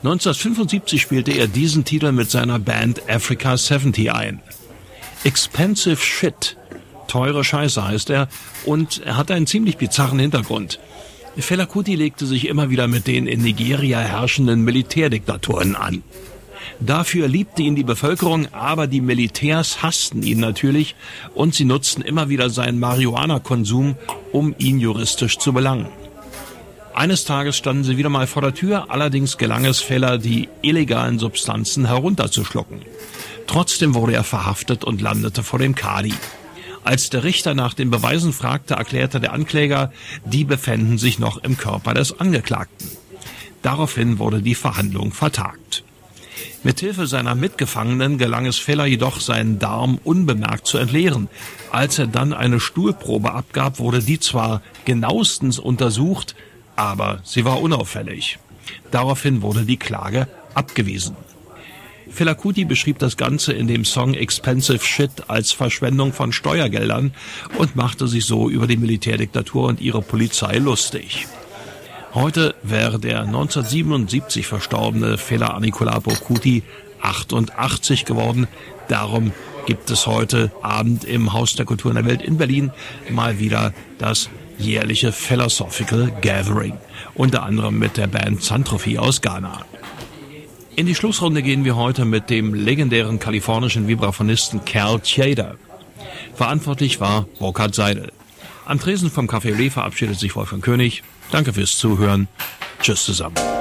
1975 spielte er diesen Titel mit seiner Band Africa 70 ein. Expensive Shit, teure Scheiße heißt er, und er hat einen ziemlich bizarren Hintergrund. Fela Kuti legte sich immer wieder mit den in Nigeria herrschenden Militärdiktaturen an. Dafür liebte ihn die Bevölkerung, aber die Militärs hassten ihn natürlich und sie nutzten immer wieder seinen Marihuana-Konsum, um ihn juristisch zu belangen. Eines Tages standen sie wieder mal vor der Tür, allerdings gelang es Fela, die illegalen Substanzen herunterzuschlucken. Trotzdem wurde er verhaftet und landete vor dem Kadi. Als der Richter nach den Beweisen fragte, erklärte der Ankläger, die befänden sich noch im Körper des Angeklagten. Daraufhin wurde die Verhandlung vertagt. Mithilfe seiner Mitgefangenen gelang es Fela jedoch, seinen Darm unbemerkt zu entleeren. Als er dann eine Stuhlprobe abgab, wurde die zwar genauestens untersucht, aber sie war unauffällig. Daraufhin wurde die Klage abgewiesen. Fela Kuti beschrieb das Ganze in dem Song Expensive Shit als Verschwendung von Steuergeldern und machte sich so über die Militärdiktatur und ihre Polizei lustig. Heute wäre der 1977 verstorbene Fela Anikulapo Kuti 88 geworden. Darum gibt es heute Abend im Haus der Kultur in der Welt in Berlin mal wieder das jährliche Philosophical Gathering. Unter anderem mit der Band Xantrophy aus Ghana. In die Schlussrunde gehen wir heute mit dem legendären kalifornischen Vibraphonisten Cal Tjader. Verantwortlich war Burkhard Seidel. Am Tresen vom Café Olé verabschiedet sich Wolfgang König. Danke fürs Zuhören. Tschüss zusammen.